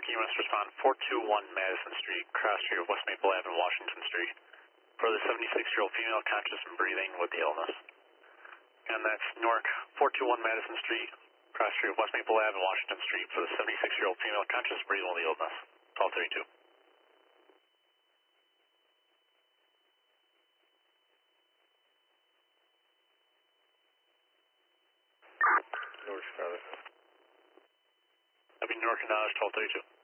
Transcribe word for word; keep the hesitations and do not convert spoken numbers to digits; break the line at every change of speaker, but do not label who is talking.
Newark E M S respond four two one Madison Street, cross street of West Maple Avenue, Washington Street, for the seventy-six-year-old female conscious and breathing with the illness. And that's Newark four two one Madison Street, cross street of West Maple Avenue, Washington Street, for the seventy-six-year-old female conscious and breathing with the illness. twelve thirty-two.
Newark Scarlet.
That'd be Newark and Dodge, twelve thirty-two.